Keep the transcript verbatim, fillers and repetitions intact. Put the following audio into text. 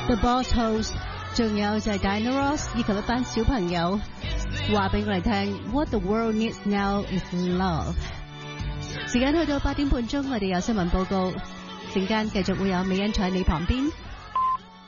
The Boss House， 仲有就係 Diana Ross 以及一班小朋友話俾我哋聽 What the world needs now is love。 時間去到八點半鐘，我哋有新聞報告，陣間繼續會有美欣坐喺你旁邊。